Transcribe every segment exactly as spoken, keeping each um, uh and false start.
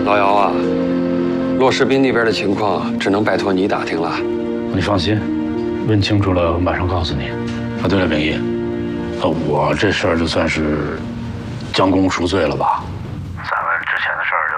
老姚啊，骆士斌那边的情况只能拜托你打听了。 你放心，问清楚了，我马上告诉你。啊，对了，秉义，呃，我这事儿就算是将功赎罪了吧？咱们之前的事儿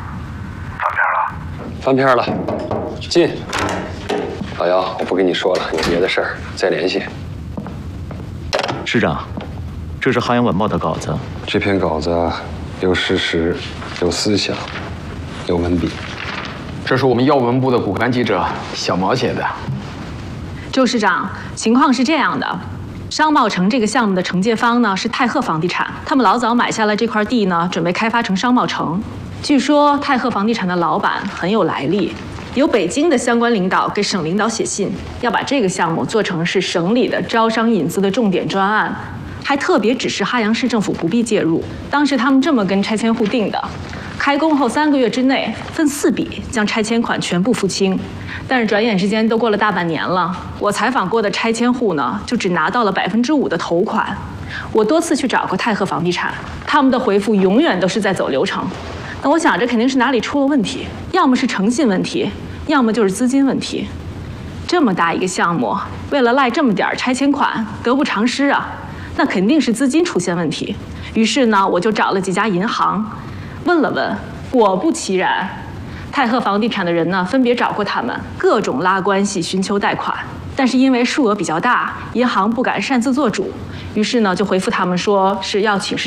就翻篇了。翻篇了，进。老姚，我不跟你说了，有别的事儿再联系。 师长，这是《哈阳晚报》的稿子。 这篇稿子有事实，有思想，有文笔。 这是我们药文部的骨干记者小毛写的。 周市长，情况是这样的。商贸城这个项目的承建方呢是泰赫房地产，他们老早买下了这块地呢，准备开发成商贸城。据说泰赫房地产的老板很有来历，有北京的相关领导给省领导写信，要把这个项目做成是省里的招商引资的重点专案，还特别指示哈阳市政府不必介入。当时他们这么跟拆迁户定的，开工后三个月之内分四笔将拆迁款全部付清。但是转眼之间都过了大半年了，我采访过的拆迁户呢，就只拿到了百分之五的头款。我多次去找过泰赫房地产，他们的回复永远都是在走流程。那我想这肯定是哪里出了问题，要么是诚信问题，要么就是资金问题。这么大一个项目，为了赖这么点拆迁款，得不偿失啊！那肯定是资金出现问题。于是呢，我就找了几家银行，问了问，果不其然。泰赫房地产的人呢，分别找过他们，各种拉关系寻求贷款，但是因为数额比较大，银行不敢擅自做主，于是呢就回复他们说是要请示